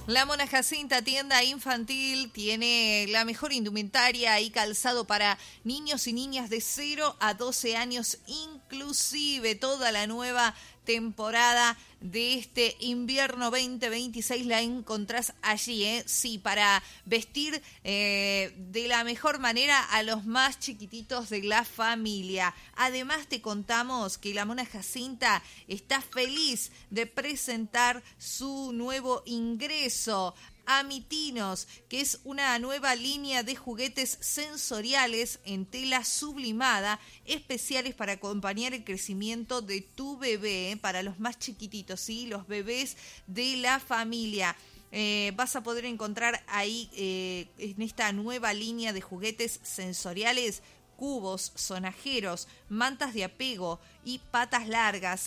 La Mona Jacinta, tienda infantil, tiene la mejor indumentaria y calzado para niños y niñas de 0 a 12 años, inclusive toda la nueva temporada de este invierno 2026 la encontrás allí, ¿eh? Sí, para vestir de la mejor manera a los más chiquititos de la familia. Además te contamos que la Mona Jacinta está feliz de presentar su nuevo ingreso, Amitinos, que es una nueva línea de juguetes sensoriales en tela sublimada, especiales para acompañar el crecimiento de tu bebé, para los más chiquititos, ¿sí? Los bebés de la familia. Vas a poder encontrar ahí en esta nueva línea de juguetes sensoriales cubos, sonajeros, mantas de apego y patas largas